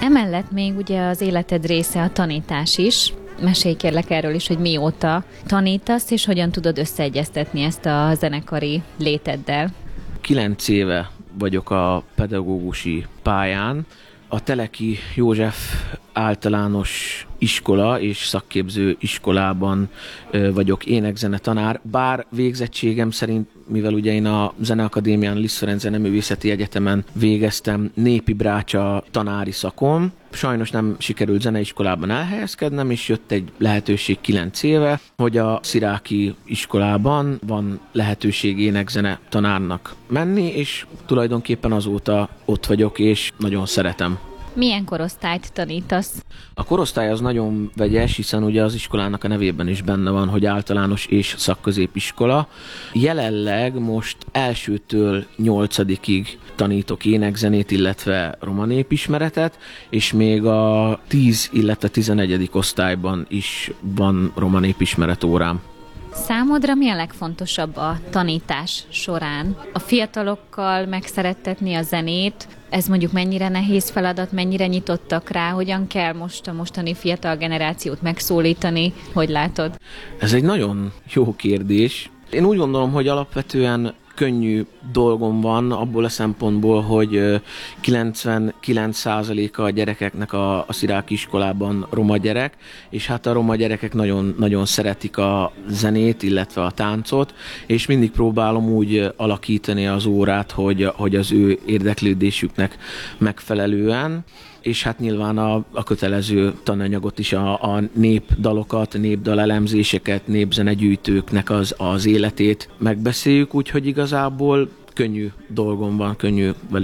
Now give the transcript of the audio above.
Emellett még ugye az életed része a tanítás is. Mesélj kérlek erről is, hogy mióta tanítasz, és hogyan tudod összeegyeztetni ezt a zenekari léteddel. 9 éve vagyok a pedagógusi pályán. A Teleki József általános iskola és szakképző iskolában vagyok énekzene tanár, bár végzettségem szerint, mivel ugye én a Zeneakadémián, Liszt Ferenc Zeneművészeti Egyetemen végeztem népi brácsa tanári szakon, sajnos nem sikerült zeneiskolában elhelyezkednem, és jött egy lehetőség 9 éve, hogy a Sziráki iskolában van lehetőség énekzene tanárnak menni, és tulajdonképpen azóta ott vagyok, és nagyon szeretem. Milyen korosztályt tanítasz? A korosztály az nagyon vegyes, hiszen ugye az iskolának a nevében is benne van, hogy általános és szakközépiskola. Jelenleg most 1-től 8-ig tanítok énekzenét, illetve roma népismeretet, és még a 10, illetve 11. osztályban is van roma népismeret órám. Számodra mi a legfontosabb a tanítás során? A fiatalokkal megszerettetni a zenét, ez mondjuk mennyire nehéz feladat, mennyire nyitottak rá, hogyan kell most a mostani fiatal generációt megszólítani, hogy látod? Ez egy nagyon jó kérdés. Én úgy gondolom, hogy alapvetően könnyű dolgom van abból a szempontból, hogy 99%-a a gyerekeknek a Sziráki iskolában roma gyerek, és hát a roma gyerekek nagyon, nagyon szeretik a zenét, illetve a táncot, és mindig próbálom úgy alakítani az órát, hogy az ő érdeklődésüknek megfelelően, és hát nyilván a kötelező tananyagot is, a népdalokat, népdalelemzéseket, népzenegyűjtőknek az életét megbeszéljük, úgyhogy igazából könnyű dolgom van, könnyű